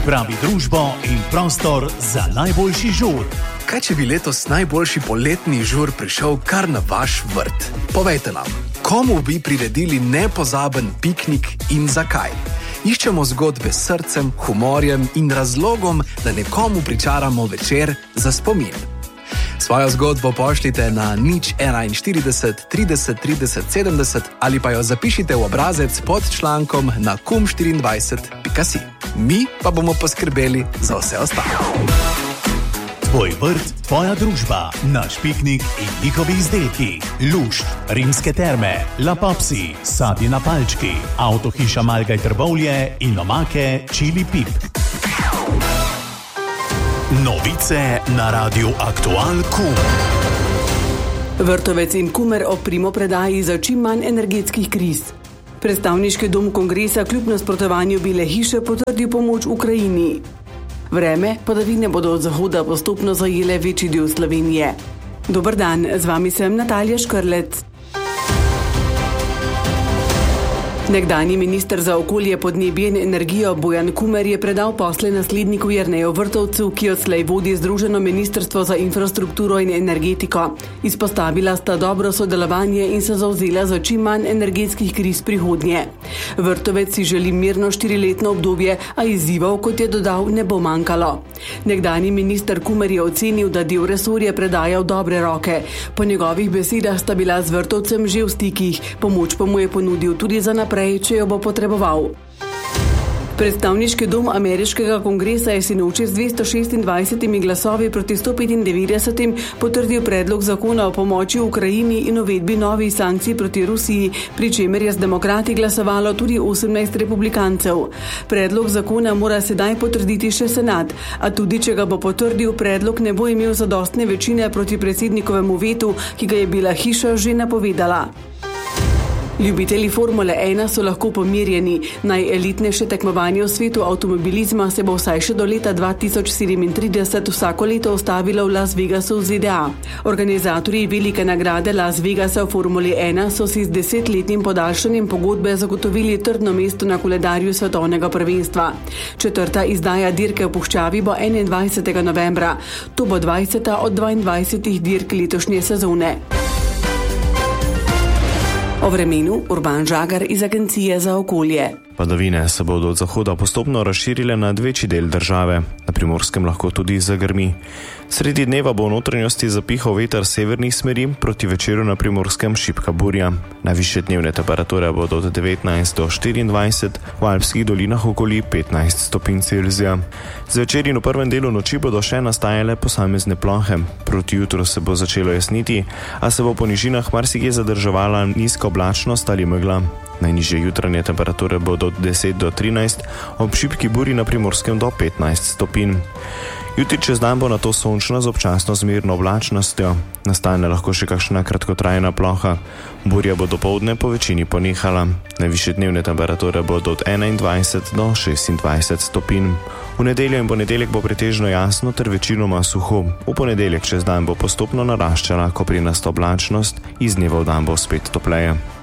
Pripravi družbo in prostor za najboljši žur. Kaj če bi letos najboljši poletni žur prišel kar na vaš vrt? Povejte nam, komu bi priredili nepozaben piknik in zakaj? Iščemo zgodbe s srcem, humorjem in razlogom, da nekomu pričaramo večer za spomin. Svojo zgodbo pošljite na 041 30 30 70 ali pa jo zapišite v obrazec pod člankom na kum24.si. Mi pa bomo poskrbeli za vse ostalo. Tvoj vrt, tvoja družba, naš piknik in njihovi izdelki. Lušt, Rimske terme, La Popsi, sadje na palčki, avtohiša Malgaj Trbovlje in omake Čili Pip. Novice na Radiu Aktual Kum. Vrtovec in Kumer ob primopredaji za čim manj energetskih kriz. Predstavniški dom kongresa kljub nasprotovanju Bele hiše potrdil pomoč Ukrajini. Vreme, padavine bodo od zahoda postopno zajele večji del Slovenije. Dober dan, z vami sem Natalija Škrlec. Nekdanji minister za okolje, podnebje in energijo Bojan Kumer je predal posle nasledniku Jerneju Vrtovcu, ki odslej vodi Združeno ministrstvo za infrastrukturo in energetiko. Izpostavila sta dobro sodelovanje in se zavzela za čim manj energetskih kriz prihodnje. Vrtovec si želi mirno 4-letno obdobje, a izzivov, kot je dodal, ne bo manjkalo. Nekdanji minister Kumer je ocenil, da del resorja predaja v dobre roke. Po njegovih besedah sta bila z Vrtovcem že v stikih, pomoč pa mu je ponudil tudi za naprej, če jo bo potreboval. Predstavniški dom ameriškega kongresa je sinoči z 226 glasovi proti 195 potrdil predlog zakona o pomoči Ukrajini in uvedbi novih sankcij proti Rusiji, pri čemer je z demokrati glasovalo tudi 18 republikancev. Predlog zakona mora sedaj potrditi še senat, a tudi če ga bo potrdil, predlog ne bo imel zadostne večine proti predsednikovemu vetu, ki ga je Bela hiša že napovedala. Ljubitelji Formule 1 so lahko pomirjeni. Najelitnejše tekmovanje v svetu avtomobilizma se bo vsaj še do leta 2037 vsako leto ustavilo v Las Vegasu v ZDA. Organizatorji velike nagrade Las Vegasa v Formuli 1 so si z 10-letnim podaljšanjem pogodbe zagotovili trdno mesto na koledarju svetovnega prvenstva. 4. izdaja dirke v puščavi bo 21. novembra. To bo 20. od 22 dirk letošnje sezone. O vremenu Urban Žagar iz Agencije za okolje. Padavine se bodo od zahoda postopno razširile na večji del države. Na Primorskem lahko tudi zagrmi. Sredi dneva bo v notranjosti zapihal veter severnih smeri, proti večeru na Primorskem šibka burja. Najvišje dnevne temperature bodo od 19 do 24, v alpskih dolinah okoli 15 stopinj Celzija. Zvečer in v prvem delu noči bodo še nastajale posamezne plohe. Proti jutru se bo začelo jasniti, a se bo po nižinah marsikje zadrževala nizka oblačnost ali megla. Najnižje jutranje temperature bodo od 10 do 13, ob šibki burji na Primorskem do 15 stopinj. Jutri čez dan bo nato sončno z občasno zmerno oblačnostjo. Nastane lahko še kakšna kratkotrajna ploha. Burja bo dopoldne po večini ponehala. Najvišje dnevne temperature bodo od 21 do 26 stopinj. V nedeljo in ponedeljek bo pretežno jasno ter večinoma suho. V ponedeljek čez dan bo postopno naraščala, ko pri nas oblačnost, iz dneva v dan bo spet topleje.